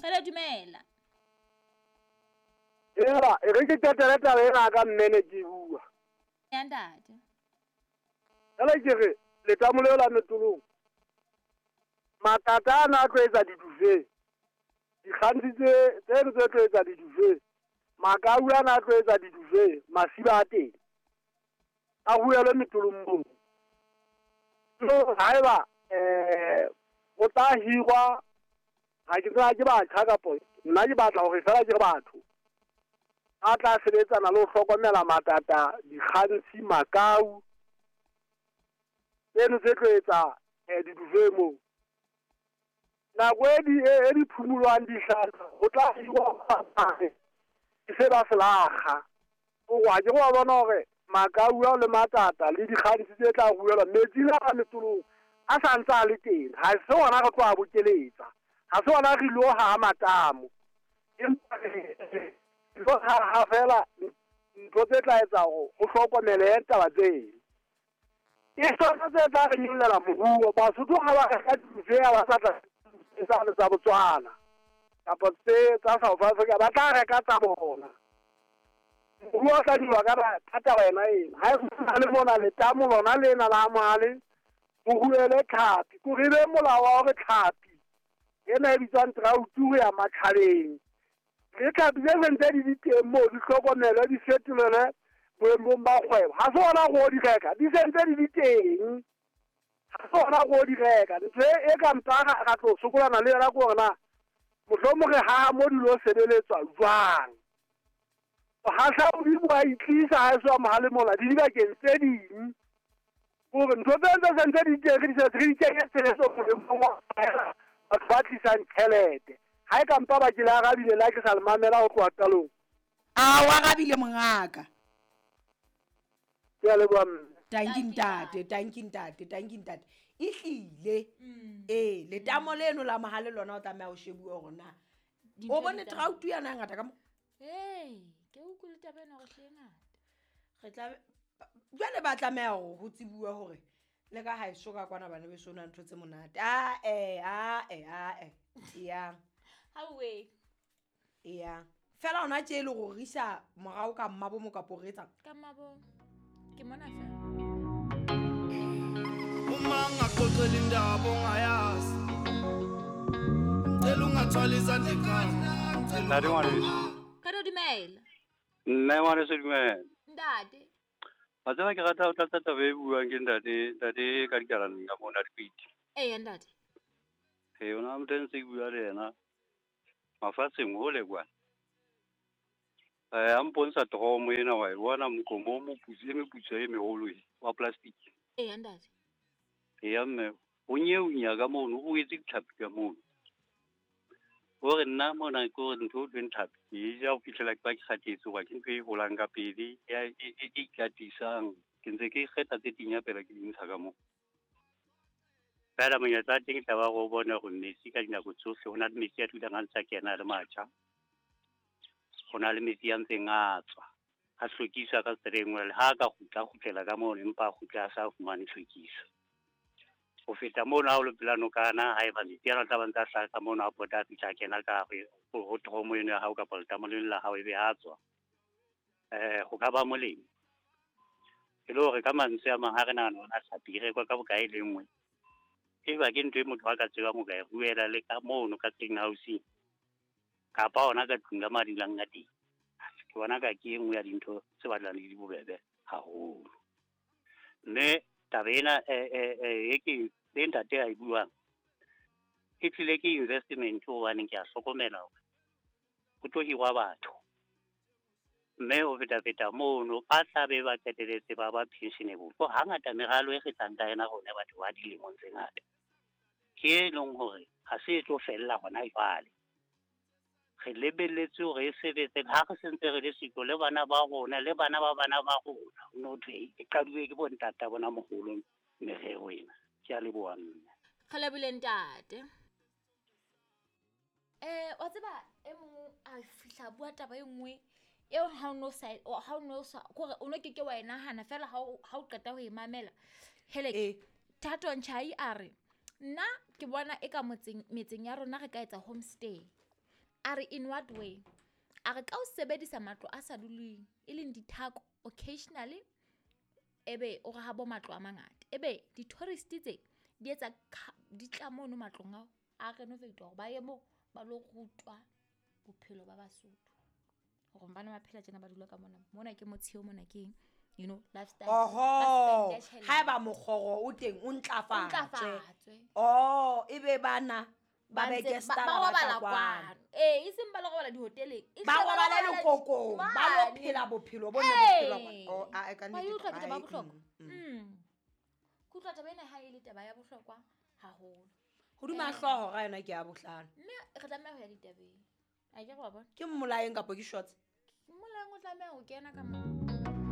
Hello dumela. Era e re ke teteleta ena ka mmene ke bua. Ya ntate. Hele ke re le tamole la metulong. Matata ana a tlo etsa diduve. Dikgantsi tse tlo etsa diduve. Makau ana a tlo etsa diduve, masiba a teng. A huele metulong moo. So haeba o tla hirwa ha ke tsaya ke batjha kapo nna ke batla hore fela ke re batho a tla sebetsana le ho hlokomela matata dikgantsi makau tseno tse tlo etsa diduve moo nako e di phumulwang dihlahla ho tla hirwa ke se ba selakga o wa ke go bona hore makau a le matata le dikgantsi tse tla huelwa metsi a metulong a santse a le teng ha se ona re tlo a bokeletsa ha se ona re ilo ha matamo empa ha fela ntho tse tla etsa ho hlokomele taba tseno e sona tse tla re nyolla moruo Basotho ha ba ka dife ba sa tsa Botswana kapa tse tsa South Africa ba tla reka tsa bona moruo tla diwa ka taba ena ena ha e le mona letamo lona lena la male ho huele tlhapi ko re be molao wa hore tlhapi ena e bitswang trautu ya mathabeng le tlhapi tse sentse di teng moo di hlokomele di fetolele boemong ba kgwebo ha se ona go di reka di sentse di teng ha se ona go di reka ntho e ka mpaka ga tlo sokolana le yena ko rena mohlomongwe ha mo dilo sebeletswa jwang ha sa o di bua itlisa ha se wa mohale mola di dibakeng tse ding gore ntho tse sentse di teng re di kenye tshebetso molemong wa batho ba tlisang tjhelete ha e ka mpa ba ke le arabile la ke sa le mamela ho tloha qalong wa arabile mongaka ke a leboha tankintate ehlile letamo leno la mahale lona o tlameha o shebue hore na o bone trautu yana ngata ka mo Ke utlwile taba ena gore hle ngata. re tla jwale ba tlameha hore ho tsibua hore le ka ha iso ka kwana bana be sona ntho tse monate ya fela ona tje le go risa morao ka mmabo mo kapo retsa Ka mabo. Ke mona fa. Uma ngaxoxela indaba ongayazi Ngicela ungathwala izandla ekhanda Ntate ngwane. Hello dumela. Nna ngwane se dumela. Ntate. Wa tseba ke rata ho tlatsa taba e buang ke ntate ka dikaranong ka mona dipiti. Ntate. Ona moteng se bua le yena. Mafatsheng hole kwa. A mpontsha tromo ena wa e bona mokomo mo meputso e meholo wa plastic. Ntate. Mme o nyeunya ka mono o etse ditlhapi ka mono. Hore nna mona ko ntho tse nthapi e ja o fihlela ke ba ke kgathetse wa ke ntse e holang ka pele ya e katisang ke ntse ke kgetha tse tinya pela ke dintsha ka mo pela monyetla teng tla ba go bona go Messi ka dinako tsohle hona le Messi a tulang a ntsa kena le matcha hona le Messi a ntseng a tswa a hlokisa ka strengwell ha ka kgutlela ka mo empa kgutla sa fumane hlokisa o feta mona ha o le plano kana ha eba Messi a tla bantsa sa ka mona a pota fitla kena ka ho tromo eno ya hao ka polta moleng la hao e be a tswa go ka ba molemo e le hore ka mantswe a mang ha re nahana hona hlapi re kwa ka bokae le nngwe e ba ke ntwe motho a ka tseba mo ka e buela le ka mono ka greenhouse kapa ona ka tlung la madilang a teng ke bona ka ke nngwe ya dintho tse batlang le di bobebe haholo mme taba ena e ke le ntate a e buang e tlile ke investment hobane ke a hlokomela hore ho tlo hirwa batho mme o feta mono ba tlabe ba qeteletse ba pensionable ho hangata meralo e kgetlang ka ena hona batho ba dilemong tse ngata ke leng hore ha se tlo fella hona jwale re lebelletse hore e sebetse ha re sentse re le siko le bana ba rona le bana ba rona no thwe e qaduwe ke bontata bona mogolo merero ena ke a leboha nna Kgalebile ntate. Wa tseba e mong a fihla bua taba e nngwe eo ha o no sa gore o no ke wa enahana fela ha o qeta ho imamela hele Thato Nchai a re nna ke bona e ka metseng ya rona re ka etsa homestay are in what way are ka o sebedisa matlo a sa dulweng e leng dithako occasionally ebe o ga bo matlo a mangata ebe di tourist tse di etsa di tla mono matlong a renovate go ba ye mo ba lo rutwa bophelo ba Basotho gore bana ba phela tsena ba dula ka mona ke motsheo mona ke you know lifestyle ha ba mogoro o teng o ntlafatswe ebe bana ba beke stala ba kwana iseng ba le go bala di hoteleng ba go bala le kokong ba lo phela bophelo bo ne bophelo a ka ba yo tla ba bohlokwa ku tla taba ena ha ile taba ya bohlokwa haholo hoduma hloho ga yona ke ya bohlano mme re tlameha ho ya ditabeng a ke go bona ke mmolaeng kapo ke shots mmolaeng o tlameha ho kena ka